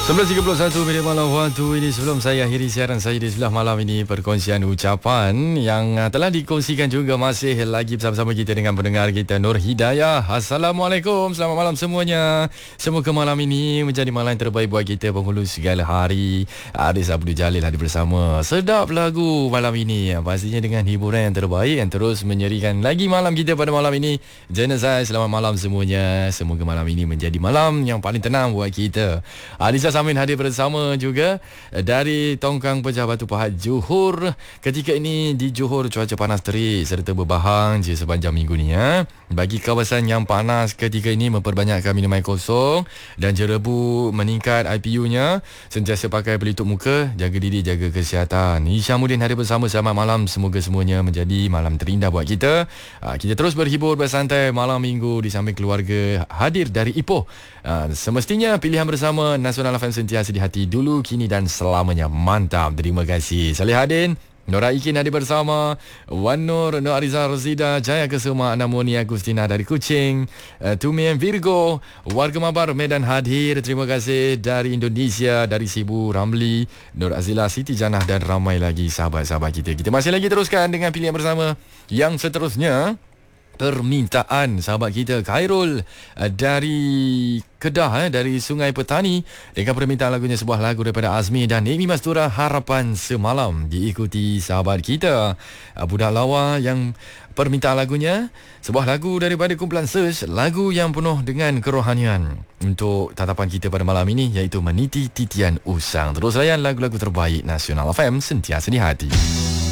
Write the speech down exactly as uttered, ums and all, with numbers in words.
sebelas tiga puluh satu minit malam waktu ini. Sebelum saya akhiri siaran saya di sebelah malam ini, perkongsian ucapan yang uh, telah dikongsikan juga masih lagi bersama-sama kita dengan pendengar kita Nur Hidayah. Assalamualaikum, selamat malam semuanya. Semoga malam ini menjadi malam yang terbaik buat kita penghulu segala hari. Aris Abdul Jalil hadir bersama. Sedap lagu malam ini, pastinya dengan hiburan yang terbaik yang terus menyerikan lagi malam kita pada malam ini. Jenazah, selamat malam semuanya. Semoga malam ini menjadi malam yang paling tenang buat kita. Alisa Samin hadir bersama juga dari Tongkang Pecah Batu Pahat Johor. Ketika ini di Johor cuaca panas terik serta berbahang je sepanjang minggu ni ya. Bagi kawasan yang panas ketika ini, memperbanyakkan minum air kosong dan jerebu meningkat I P U-nya. Sentiasa pakai pelitup muka, jaga diri, jaga kesihatan. Hishamuddin hadir bersama. Selamat malam, semoga semuanya menjadi malam terindah buat kita. Kita terus berhibur bersantai malam minggu di samping keluarga hadir dari Ipoh. Semestinya pilihan bersama Nasional F M sentiasa di hati dulu, kini dan selamanya. Mantap, terima kasih. Salihuddin, Nora Ikin hadir bersama. Wan Nur, Nur Ariza Razida, Jaya Kesuma, Anamoni Agustina dari Kuching, uh, Tumian Virgo, warga Mabar Medan hadir. Terima kasih dari Indonesia, dari Sibu Ramli, Nur Azila, Siti Janah dan ramai lagi sahabat-sahabat kita. Kita masih lagi teruskan dengan pilihan bersama yang seterusnya. Permintaan sahabat kita Khairul uh, dari Kedah, eh, dari Sungai Petani, dengan permintaan lagunya sebuah lagu daripada Azmi dan Amy Mastura, Harapan Semalam. Diikuti sahabat kita uh, Budak Lawa yang permintaan lagunya sebuah lagu daripada kumpulan Search, lagu yang penuh dengan kerohanian untuk tatapan kita pada malam ini, iaitu Meniti Titian Usang. Terus layan lagu-lagu terbaik Nasional F M sentiasa di hati.